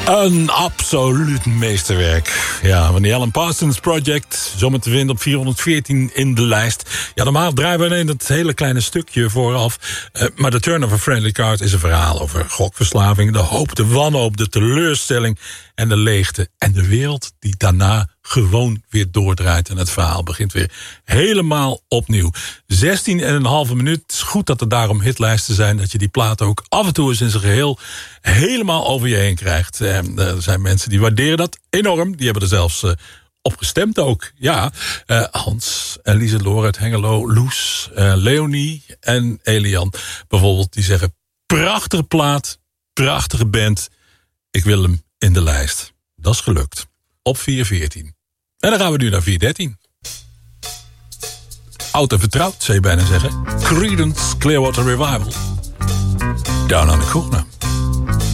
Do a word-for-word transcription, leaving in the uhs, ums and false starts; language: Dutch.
Een absoluut meesterwerk. Ja, van die Alan Parsons Project. Zomaar te vinden op vierhonderdveertien in de lijst. Ja, normaal draaien we alleen dat hele kleine stukje vooraf. Uh, maar The Turn of a Friendly Card is een verhaal over gokverslaving. De hoop, de wanhoop, de teleurstelling en de leegte. En de wereld die daarna gewoon weer doordraait. En het verhaal begint weer helemaal opnieuw. zestien en een halve minuut. Het is goed dat er daarom hitlijsten zijn. Dat je die plaat ook af en toe eens in zijn geheel helemaal over je heen krijgt. En er zijn mensen die waarderen dat enorm. Die hebben er zelfs uh, op gestemd ook. Ja, uh, Hans en Lieselore uit Hengelo, Loes, uh, Leonie en Elian bijvoorbeeld. Die zeggen, prachtige plaat, prachtige band. Ik wil hem in de lijst. Dat is gelukt. Op vier veertien. En dan gaan we nu naar vier dertien. Oud en vertrouwd, zou je bijna zeggen. Creedence Clearwater Revival. Down on the Corner.